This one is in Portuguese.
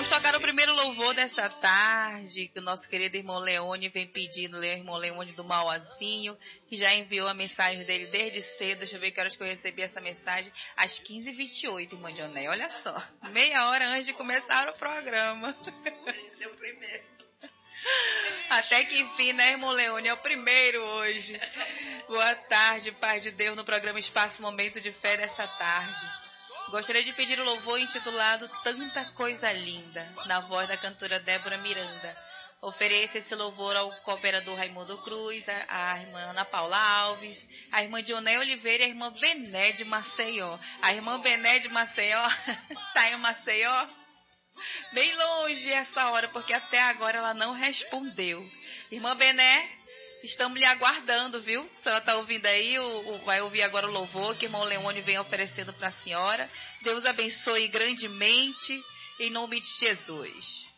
Vamos tocar o primeiro louvor dessa tarde, que o nosso querido irmão Leone vem pedindo, o irmão Leone do Mauazinho, que já enviou a mensagem dele desde cedo. Deixa eu ver que horas que eu recebi essa mensagem. Às 15h28, irmã Dioné, olha só. Meia hora antes de começar o programa. Esse é o primeiro. Até que enfim, né, irmão Leone? É o primeiro hoje. Boa tarde, Paz de Deus, no programa Espaço Momento de Fé dessa tarde. Gostaria de pedir o louvor intitulado Tanta Coisa Linda, na voz da cantora Débora Miranda. Ofereço esse louvor ao cooperador Raimundo Cruz, a irmã Ana Paula Alves, a irmã Dioné Oliveira e a irmã Bené de Maceió. A irmã Bené de Maceió está em Maceió? Bem longe essa hora, porque até agora ela não respondeu. Irmã Bené, estamos lhe aguardando, viu? A senhora está ouvindo aí, vai ouvir agora o louvor que o irmão Leone vem oferecendo para a senhora. Deus abençoe grandemente, em nome de Jesus.